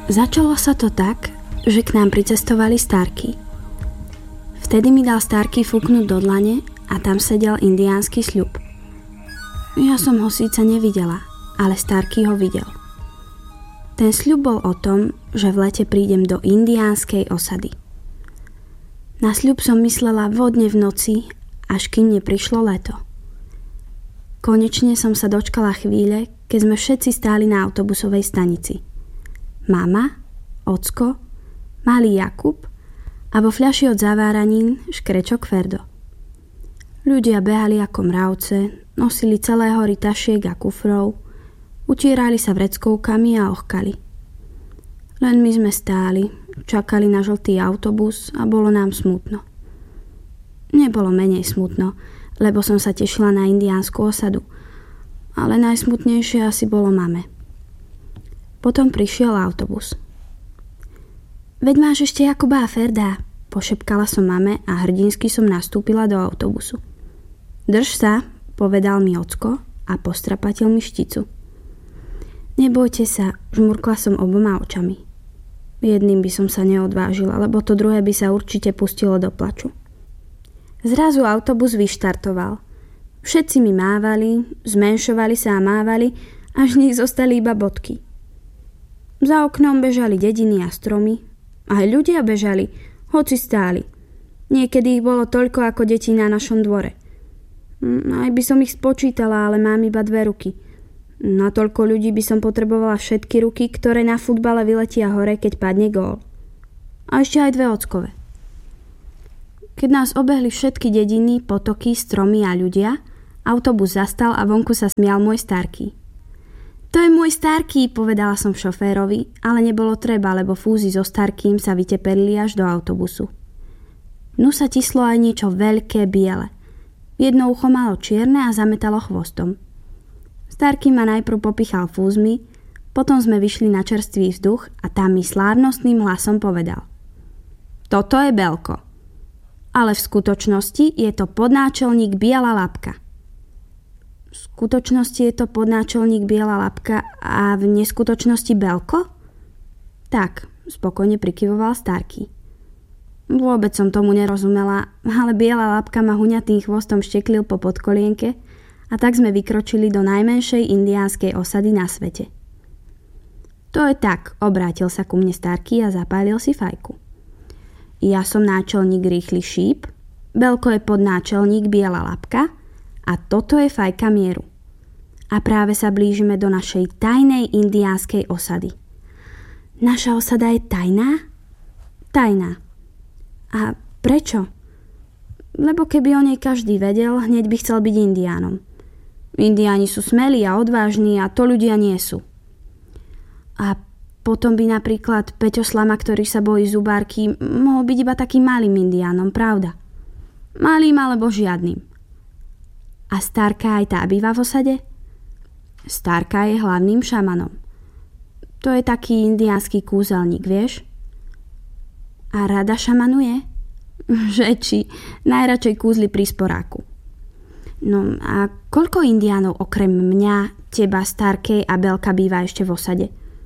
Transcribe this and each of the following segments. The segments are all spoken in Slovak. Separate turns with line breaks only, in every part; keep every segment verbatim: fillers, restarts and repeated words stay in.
Začalo sa to tak, že k nám pricestovali Starky. Vtedy mi dal Starky fúknuť do dlane a tam sedel indiánsky sľub. Ja som ho síce nevidela, ale Starky ho videl. Ten sľub bol o tom, že v lete prídem do indiánskej osady. Na sľub som myslela vodne v noci, až kým neprišlo leto. Konečne som sa dočkala chvíle, keď sme všetci stáli na autobusovej stanici. Mama, ocko, malý Jakub a vo fľaši od zaváranín škrečok Ferdo. Ľudia behali ako mravce, nosili celé hory tašiek a kufrov, utierali sa vreckovkami a ochkali. Len my sme stáli, čakali na žltý autobus a bolo nám smutno. Nebolo menej smutno, lebo som sa tešila na indiánsku osadu, ale najsmutnejšie asi bolo mame. Potom prišiel autobus. Veď máš ešte Jakuba a Ferda, pošepkala som mame a hrdinsky som nastúpila do autobusu. Drž sa, povedal mi ocko a postrapatil mi šticu. Nebojte sa, žmurkla som oboma očami. Jedným by som sa neodvážila, lebo to druhé by sa určite pustilo do plaču. Zrazu autobus vyštartoval. Všetci mi mávali, zmenšovali sa a mávali, až z nich zostali iba bodky. Za oknom bežali dediny a stromy. Aj ľudia bežali, hoci stáli. Niekedy ich bolo toľko ako detí na našom dvore. Aj by som ich spočítala, ale mám iba dve ruky. Na toľko ľudí by som potrebovala všetky ruky, ktoré na futbale vyletia hore, keď padne gól. A ešte aj dve ockové. Keď nás obehli všetky dediny, potoky, stromy a ľudia, autobus zastal a vonku sa smial môj Starky. To je môj Starky, povedala som šoférovi, ale nebolo treba, lebo fúzy so Starkým sa vyteperili až do autobusu. Nu sa tislo aj niečo veľké biele. Jedno ucho malo čierne a zametalo chvostom. Starky ma najprv popichal fúzmi, potom sme vyšli na čerstvý vzduch a tam mi slávnostným hlasom povedal: Toto je Belko. Ale v skutočnosti je to podnáčelník Biela Labka. V skutočnosti je to podnáčelník Biela Labka a v neskutočnosti Belko? Tak, spokojne prikyvoval Starky. Vôbec som tomu nerozumela, ale Biela Labka ma huňatým chvostom šteklil po podkolienke a tak sme vykročili do najmenšej indiánskej osady na svete. To je tak, obrátil sa ku mne Starky a zapálil si fajku. Ja som náčelník Rýchly šíp, Belko je podnáčelník Biela Labka a toto je fajka mieru. A práve sa blížime do našej tajnej indiánskej osady. Naša osada je tajná? Tajná. A prečo? Lebo keby o nej každý vedel, hneď by chcel byť indiánom. Indiáni sú smelí a odvážni a to ľudia nie sú. A potom by napríklad Peťo Slama, ktorý sa bojí zubárky, mohol byť iba takým malým indiánom, pravda? Malým alebo žiadnym. A Starka aj tá býva v osade? Starka je hlavným šamanom. To je taký indiánsky kúzelník, vieš? A rada šamanuje? Že či, najradšej kúzli pri sporáku. No a koľko indiánov okrem mňa, teba, Starkej a Belka býva ešte v osade?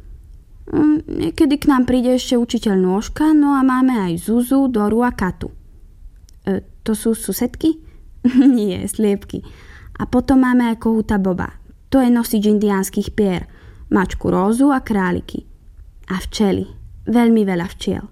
Niekedy k nám príde ešte učiteľ Nôžka, no a máme aj Zuzu, Doru a Katu. E, to sú susedky? Nie, sliepky. A potom máme aj kohúta Boba. To je nosič indiánskych pier, mačku Rózu a králiky. A včely. Veľmi veľa včiel.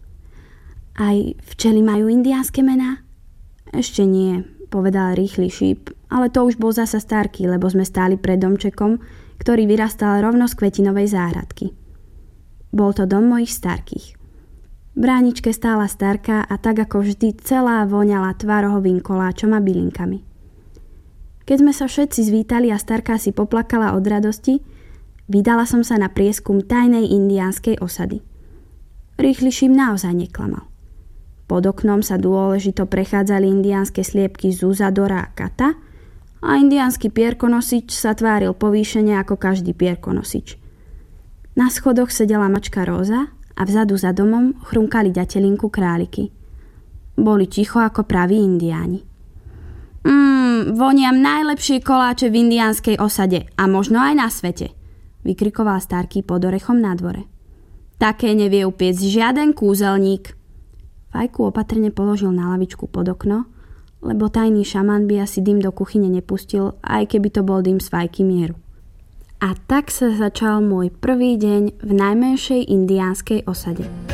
Aj včely majú indiánske mená? Ešte nie, povedal Rýchly šíp, ale to už bol zasa Starky, lebo sme stáli pred domčekom, ktorý vyrastal rovno z kvetinovej záhradky. Bol to dom mojich Starkých. V bráničke stála Starka a tak ako vždy celá voňala tvarohovým koláčom a bylinkami. Keď sme sa všetci zvítali a Starka si poplakala od radosti, vydala som sa na prieskum tajnej indiánskej osady. Rýchly šíp naozaj neklamal. Pod oknom sa dôležito prechádzali indiánske sliepky Zuza, Dora a Kata a indiánsky pierkonosič sa tváril povýšene ako každý pierkonosič. Na schodoch sedela mačka Róza a vzadu za domom chrumkali ďatelinku králiky. Boli ticho ako praví indiáni. Mmm, voniam najlepšie koláče v indiánskej osade a možno aj na svete, vykrikoval Starky pod orechom na dvore. Také nevie upiec žiaden kúzelník. Fajku opatrne položil na lavičku pod okno, lebo tajný šaman by asi dym do kuchyne nepustil, aj keby to bol dym z fajky mieru. A tak sa začal môj prvý deň v najmenšej indiánskej osade.